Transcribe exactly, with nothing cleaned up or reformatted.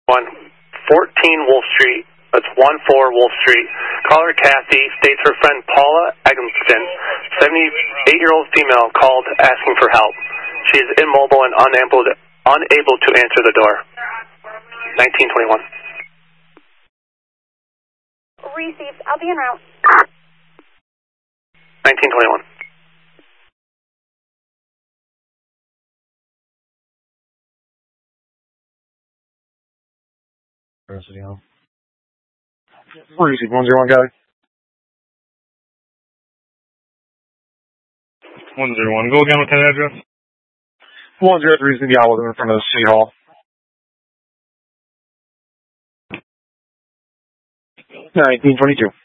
one, fourteen Wolf Street. That's one four Wolf Street. Caller Kathy states her friend Paula Eggleston, seventy-eight-year-old female, called asking for help. She is immobile and unable to, unable to answer the door. nineteen twenty-one. Received. I'll be en route. nineteen twenty-one. City Hall. Receive one zero one, Kelly. one zero one. Go again with that address. one zero three City Hall in front of the City Hall. nineteen twenty-two.